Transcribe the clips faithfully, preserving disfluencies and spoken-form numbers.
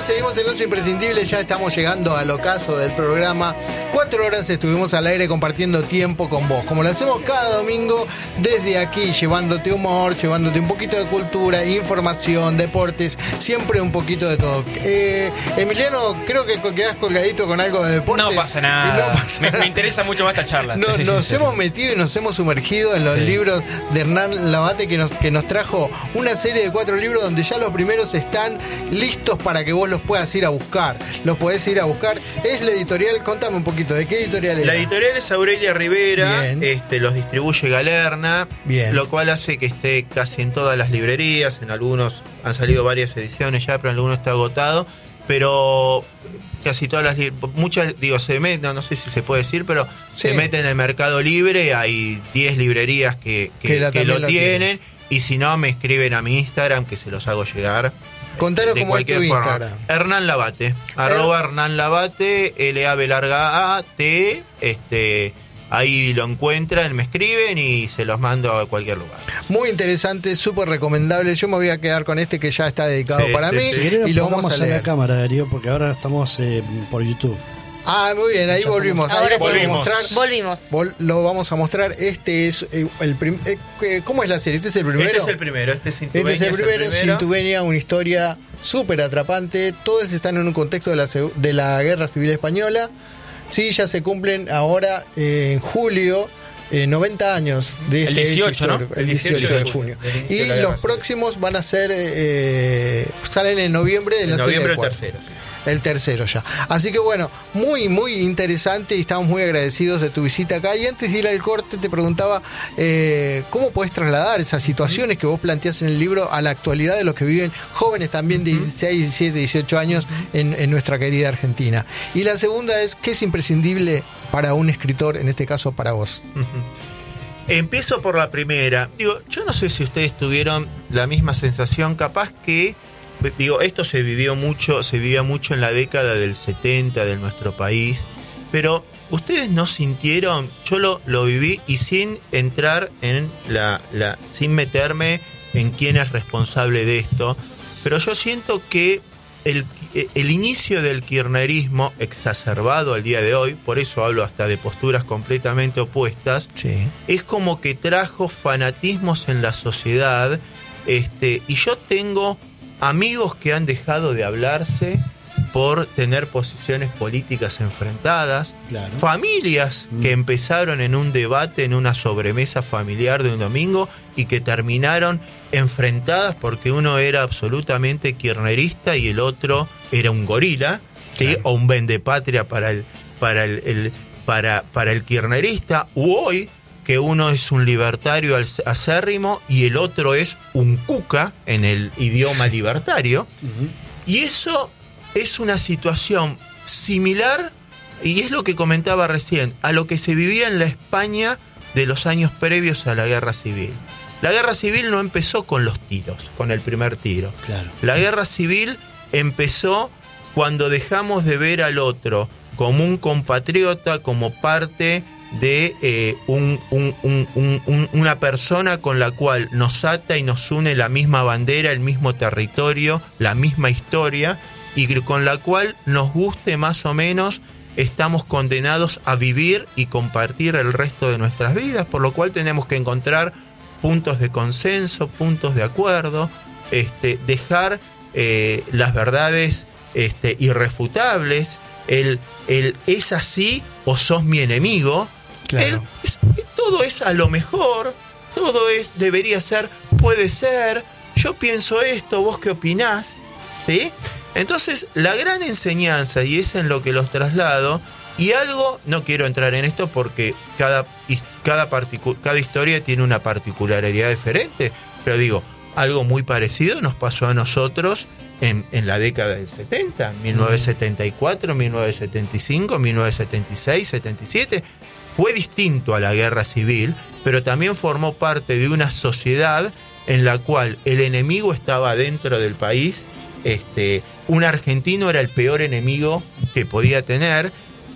seguimos, seguimos en Los Imprescindibles, ya estamos llegando al ocaso del programa. Cuatro horas estuvimos al aire compartiendo tiempo con vos, como lo hacemos cada domingo desde aquí, llevándote humor, llevándote un poquito de cultura, información, deportes, siempre un poquito de todo. Eh, Emiliano, creo que quedás colgadito con algo de deportes. No pasa nada, no pasa me, nada. me interesa mucho más esta charla. No, sí, nos sí, hemos sí. metido y nos hemos sumergido en los sí. libros de Hernán Labate, que nos, que nos trajo una serie de cuatro libros donde ya los primeros están listos para que vos los puedas ir a buscar. Los podés ir a buscar. Es la editorial, contame un poquito, ¿de qué editorial es? La editorial es Aurelia Rivera, este, los distribuye Galerna, Bien. Lo cual hace que esté casi en todas las librerías, en algunos han salido varias ediciones ya, pero en algunos está agotado, pero casi todas las muchas, digo, se meten, no, no sé si se puede decir, pero sí. se meten en el Mercado Libre, hay diez librerías que, que, que, que lo, lo tienen, tiene. Y si no, me escriben a mi Instagram que se los hago llegar. Contanos cómo es tu Instagram. Hernán Labate, arroba Hernán Labate, L A B larga A T, este, ahí lo encuentran, me escriben y se los mando a cualquier lugar. Muy interesante, súper recomendable. Yo me voy a quedar con este que ya está dedicado sí, para sí, mí. Si quieren, y lo vamos a leer. leer La cámara, Darío, porque ahora estamos eh, por YouTube. Ah, muy bien, ahí ya volvimos. Ahí ahora lo volvimos. Mostrar. Volvimos. Vol- lo vamos a mostrar. Este es eh, el prim- eh, ¿cómo es la serie? ¿Este es el primero? Este es el primero, este es Sintubenia. Este es el primero, es el primero. Sintubenia, una historia súper atrapante. Todos están en un contexto de la, de la Guerra Civil Española. Sí, ya se cumplen ahora eh, en julio eh, noventa años de este el dieciocho, hecho ¿no? El dieciocho de junio. Y los próximos van a ser eh, salen en noviembre de en la noviembre serie el tercero, sí. El tercero ya. Así que bueno, muy, muy interesante y estamos muy agradecidos de tu visita acá. Y antes de ir al corte te preguntaba eh, cómo podés trasladar esas situaciones que vos planteás en el libro a la actualidad de los que viven jóvenes también de dieciséis, diecisiete, dieciocho años en, en nuestra querida Argentina. Y la segunda es, ¿qué es imprescindible para un escritor, en este caso para vos? Empiezo por la primera. Digo, yo no sé si ustedes tuvieron la misma sensación, capaz que digo, esto se vivió mucho, se vivía mucho en la década del setenta de nuestro país, pero ustedes no sintieron, yo lo, lo viví y sin entrar en la, la, sin meterme en quién es responsable de esto, pero yo siento que el, el inicio del kirchnerismo exacerbado al día de hoy, por eso hablo hasta de posturas completamente opuestas, sí. es como que trajo fanatismos en la sociedad, este, y yo tengo amigos que han dejado de hablarse por tener posiciones políticas enfrentadas, claro. familias mm. que empezaron en un debate, en una sobremesa familiar de un domingo y que terminaron enfrentadas porque uno era absolutamente kirchnerista y el otro era un gorila, ¿sí? Claro. O un vendepatria para el, para el, el, para, para el kirchnerista, u hoy que uno es un libertario acérrimo y el otro es un cuca en el idioma libertario. Uh-huh. Y eso es una situación similar, y es lo que comentaba recién, a lo que se vivía en la España de los años previos a la Guerra Civil. La Guerra Civil no empezó con los tiros, con el primer tiro. Claro. La Guerra Civil empezó cuando dejamos de ver al otro como un compatriota, como parte de eh, un, un, un, un, un, una persona con la cual nos ata y nos une la misma bandera, el mismo territorio, la misma historia, y con la cual nos guste más o menos, estamos condenados a vivir y compartir el resto de nuestras vidas, por lo cual tenemos que encontrar puntos de consenso, puntos de acuerdo, este, dejar eh, las verdades este, irrefutables, el, el es así o sos mi enemigo. Claro. El, es, todo es a lo mejor, todo es, debería ser, puede ser, yo pienso esto, vos qué opinás, ¿sí? Entonces, la gran enseñanza, y es en lo que los traslado, y algo, no quiero entrar en esto porque cada, cada, particu- cada historia tiene una particularidad diferente, pero digo, algo muy parecido nos pasó a nosotros en, en la década del setenta, mil novecientos setenta y cuatro, mil novecientos setenta y cinco, mil novecientos setenta y seis, setenta y siete. Fue distinto a la guerra civil, pero también formó parte de una sociedad en la cual el enemigo estaba dentro del país. Este, un argentino era el peor enemigo que podía tener.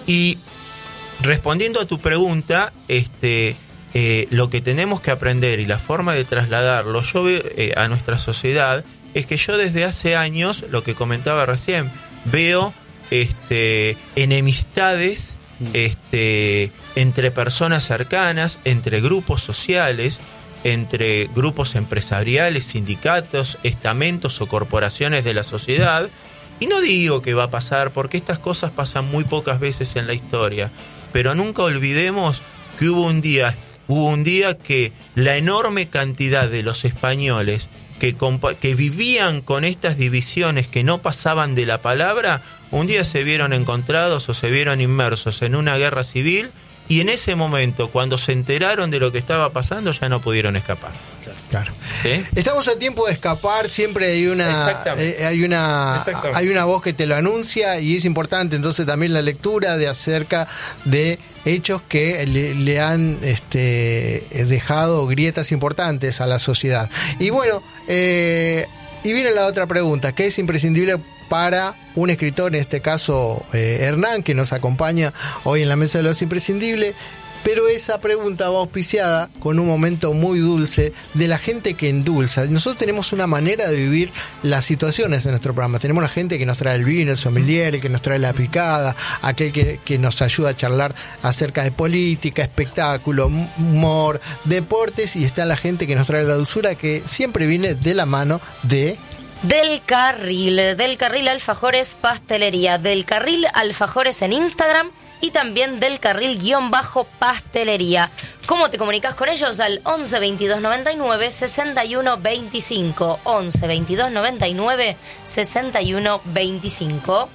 Y respondiendo a tu pregunta, este, eh, lo que tenemos que aprender y la forma de trasladarlo yo veo, eh, a nuestra sociedad es que yo desde hace años, lo que comentaba recién, veo este, enemistades este, entre personas cercanas, entre grupos sociales, entre grupos empresariales, sindicatos, estamentos o corporaciones de la sociedad. Y no digo que va a pasar, porque estas cosas pasan muy pocas veces en la historia, pero nunca olvidemos que hubo un día, hubo un día que la enorme cantidad de los españoles que, que vivían con estas divisiones que no pasaban de la palabra, un día se vieron encontrados o se vieron inmersos en una guerra civil, y en ese momento, cuando se enteraron de lo que estaba pasando, ya no pudieron escapar. Claro. ¿Sí? Estamos a tiempo de escapar, siempre hay una eh, hay una hay una voz que te lo anuncia, y es importante entonces también la lectura de acerca de hechos que le, le han este, dejado grietas importantes a la sociedad. Y bueno, eh, y viene la otra pregunta, ¿qué es imprescindible para un escritor, en este caso eh, Hernán, que nos acompaña hoy en la Mesa de los Imprescindibles? Pero esa pregunta va auspiciada con un momento muy dulce de la gente que endulza. Nosotros tenemos una manera de vivir las situaciones en nuestro programa. Tenemos la gente que nos trae el vino, el sommelier, que nos trae la picada, aquel que, que nos ayuda a charlar acerca de política, espectáculo, humor, deportes, y está la gente que nos trae la dulzura, que siempre viene de la mano de... Del Carril, Del Carril Alfajores Pastelería, Del Carril Alfajores en Instagram y también Del Carril guión bajo pastelería. ¿Cómo te comunicas con ellos? Al once veintidós noventa y nueve sesenta y uno veinticinco, once veintidós noventa y nueve sesenta y uno veinticinco.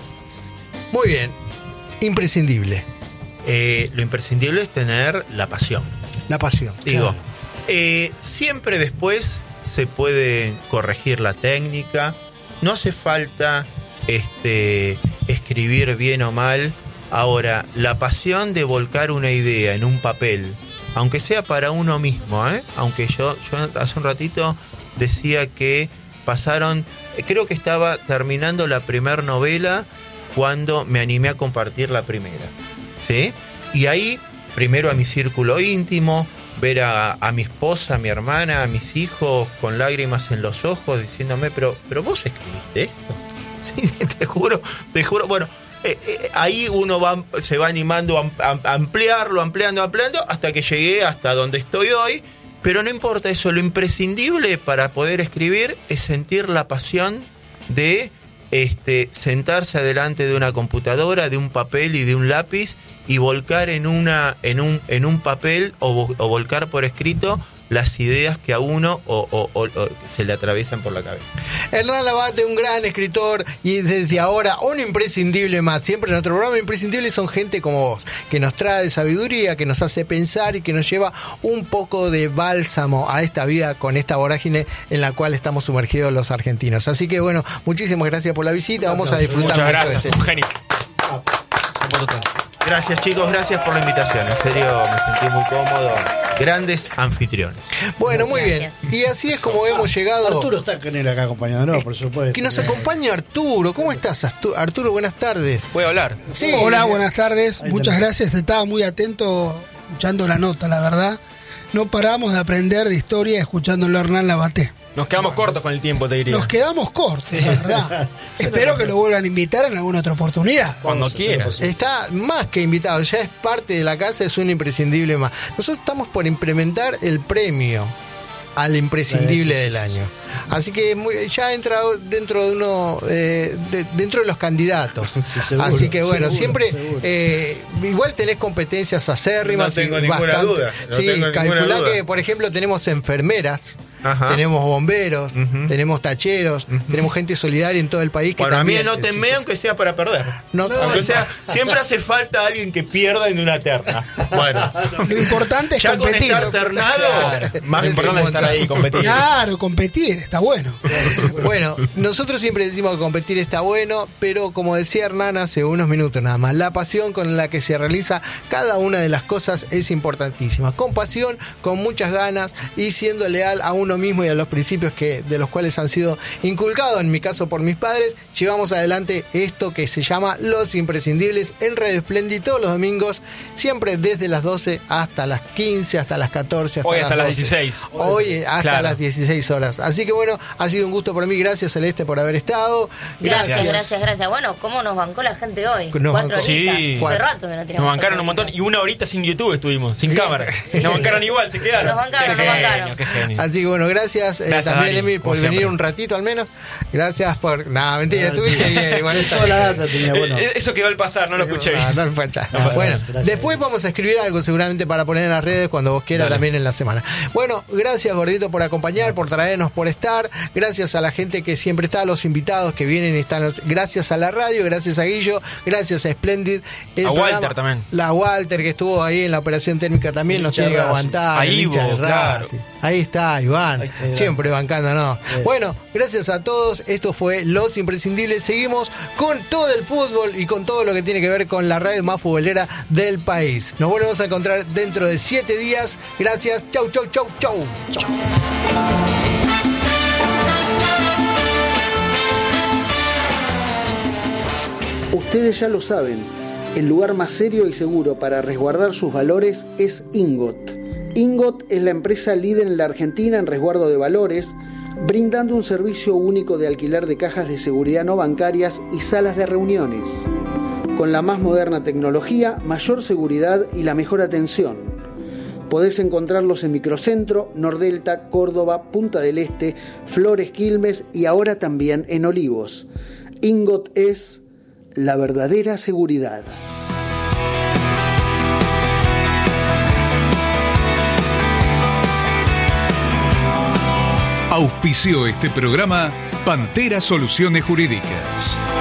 Muy bien, imprescindible. Eh, lo imprescindible es tener la pasión. La pasión. Digo, claro. eh, siempre después se puede corregir la técnica, no hace falta este, escribir bien o mal. Ahora, la pasión de volcar una idea en un papel, aunque sea para uno mismo, ¿eh? aunque yo, yo hace un ratito decía que pasaron, creo que estaba terminando la primera novela cuando me animé a compartir la primera, ¿sí? Y ahí, primero a mi círculo íntimo, ver a, a mi esposa, a mi hermana, a mis hijos con lágrimas en los ojos diciéndome, pero, pero vos escribiste esto. Sí, te juro, te juro. Bueno, eh, eh, ahí uno va, se va animando a, a ampliarlo, ampliando, ampliando, hasta que llegué hasta donde estoy hoy. Pero no importa eso, lo imprescindible para poder escribir es sentir la pasión de este, sentarse adelante de una computadora, de un papel y de un lápiz, y volcar en una en un en un papel o, o volcar por escrito las ideas que a uno o, o, o, o se le atraviesan por la cabeza. Hernán Labate, un gran escritor, y desde ahora un imprescindible más. Siempre en nuestro programa imprescindible son gente como vos, que nos trae sabiduría, que nos hace pensar y que nos lleva un poco de bálsamo a esta vida con esta vorágine en la cual estamos sumergidos los argentinos. Así que bueno, muchísimas gracias por la visita. Vamos a disfrutar. Muchas gracias, de este. un genio. Gracias, chicos, gracias por la invitación. En serio, me sentí muy cómodo. Grandes anfitriones. Bueno, muy bien. Y así es como hemos llegado. Arturo está con él acá acompañándonos, por supuesto. Que nos acompaña Arturo. ¿Cómo estás, Arturo? Buenas tardes. ¿Puedo hablar? Sí. Hola, buenas tardes. Muchas gracias. Estaba muy atento escuchando la nota, la verdad. No paramos de aprender de historia escuchándolo a Hernán Labate. Nos quedamos cortos con el tiempo, te diría. Nos quedamos cortos, la verdad. Espero que lo vuelvan a invitar en alguna otra oportunidad. Cuando quieras. Está más que invitado, ya es parte de la casa, es un imprescindible más. Nosotros estamos por implementar el premio al imprescindible sí, sí, del año. Así que muy, ya entra dentro de uno eh, de, dentro de los candidatos. Sí, seguro, así que bueno, seguro, siempre seguro. Eh, igual tenés competencias acérrimas. No tengo y ninguna bastante, duda. No sí, tengo calculá ninguna duda. Que por ejemplo tenemos enfermeras. Ajá. Tenemos bomberos, uh-huh. tenemos tacheros, uh-huh. tenemos gente solidaria en todo el país. Que bueno, también, a mí anótenme, aunque sea para perder. No, aunque sea, siempre hace falta alguien que pierda en una terna. Bueno, lo importante es ya competir. Con estar ternado, claro. Más importante es estar ahí, competir. Claro, competir, está bueno. Bueno, nosotros siempre decimos que competir está bueno, pero como decía Hernán hace unos minutos nada más, la pasión con la que se realiza cada una de las cosas es importantísima. Con pasión, con muchas ganas y siendo leal a uno mismo y a los principios que de los cuales han sido inculcados, en mi caso por mis padres, llevamos adelante esto que se llama Los Imprescindibles en Radio Splendid todos los domingos, siempre desde las doce hasta las quince, hasta las catorce, hasta hoy las hasta doce. Las dieciséis. Hoy hasta claro. las dieciséis horas. Así que que bueno, ha sido un gusto para mí. Gracias, Celeste, por haber estado. Gracias, Gracias, gracias, gracias. Bueno, ¿cómo nos bancó la gente hoy? Nos Cuatro bancó. horitas. Sí. Hace rato que no tiramos Nos bancaron cuatro un montón. horitas. Y una horita sin YouTube estuvimos, sin Sí. cámara. Sí. Nos bancaron igual, se quedaron. Nos bancaron, Qué nos genio, bancaron. qué genio. Así que bueno, gracias, eh, Gracias, también, Dani, Emi, por como venir siempre. un ratito al menos. Gracias por. Nada, mentira, estuviste bien. Igual está Toda bien. la data tenía, bueno. Eh, Eso quedó al pasar, no lo escuché bien. Ah, no le falta. No pasa Bueno, nada. Gracias. después vamos a escribir algo seguramente para poner en las redes cuando vos quieras, Dale. también en la semana. Bueno, gracias, Gordito, por acompañar, por traernos, por estar. Gracias a la gente que siempre está, a los invitados que vienen y están. Los... Gracias a la radio, gracias a Guillo, gracias a Splendid. El A programa- Walter también. La Walter, que estuvo ahí en la operación técnica también, El nos hincha tiene que de Racing. aguantar. A el Ivo, hincha de claro. Racing. Ahí está, Iván. Ahí está, Iván. Siempre bancándonos. Yes. Bueno, gracias a todos. Esto fue Los Imprescindibles. Seguimos con todo el fútbol y con todo lo que tiene que ver con la radio más futbolera del país. Nos volvemos a encontrar dentro de siete días. Gracias. Chau, chau, chau, chau. Chau. Ustedes ya lo saben, el lugar más serio y seguro para resguardar sus valores es Ingot. Ingot es la empresa líder en la Argentina en resguardo de valores, brindando un servicio único de alquiler de cajas de seguridad no bancarias y salas de reuniones. Con la más moderna tecnología, mayor seguridad y la mejor atención. Podés encontrarlos en Microcentro, Nordelta, Córdoba, Punta del Este, Flores, Quilmes y ahora también en Olivos. Ingot es la verdadera seguridad. Auspició este programa Pantera Soluciones Jurídicas.